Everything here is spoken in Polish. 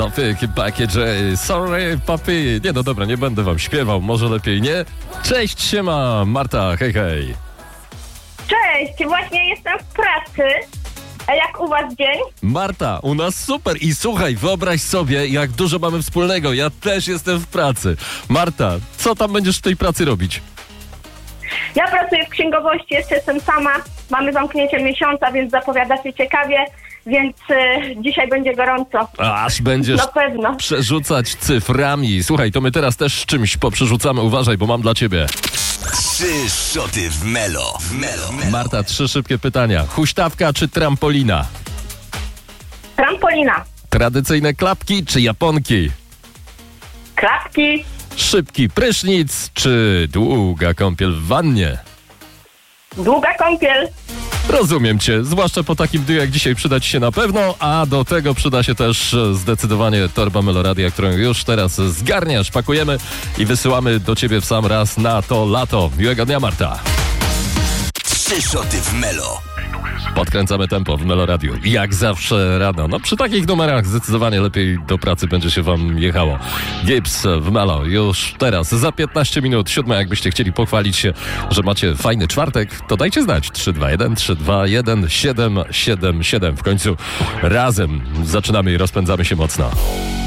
Topic Package, sorry papi. Nie, no dobra, nie będę wam śpiewał, może lepiej nie. Cześć, siema, Marta, hej, hej. Cześć, właśnie jestem w pracy. A jak u was dzień? Marta, u nas super i słuchaj, wyobraź sobie, jak dużo mamy wspólnego. Ja też jestem w pracy. Marta, co tam będziesz w tej pracy robić? Ja pracuję w księgowości, jeszcze jestem sama. Mamy zamknięcie miesiąca, więc zapowiada się ciekawie, więc dzisiaj będzie gorąco. Aż będziesz Na pewno. przerzucać cyframi. Słuchaj, to my teraz też czymś poprzerzucamy. Uważaj, bo mam dla ciebie. 3 szoty w Melo. Marta, 3 szybkie pytania. Huśtawka czy trampolina? Trampolina. Tradycyjne klapki czy japonki? Klapki. Szybki prysznic czy długa kąpiel w wannie? Długa kąpiel. Rozumiem cię, zwłaszcza po takim dniu jak dzisiaj przyda ci się na pewno, a do tego przyda się też zdecydowanie torba Meloradia, którą już teraz zgarniasz, pakujemy i wysyłamy do ciebie w sam raz na to lato. Miłego dnia, Marta. 3 szoty w Melo. Podkręcamy tempo w Meloradiu. Jak zawsze rano. No przy takich numerach zdecydowanie lepiej do pracy będzie się wam jechało. Gibbs w Melo już teraz za 15 minut 7. Jakbyście chcieli pochwalić się, że macie fajny czwartek, to dajcie znać. 321 321 777. W końcu razem zaczynamy i rozpędzamy się mocno.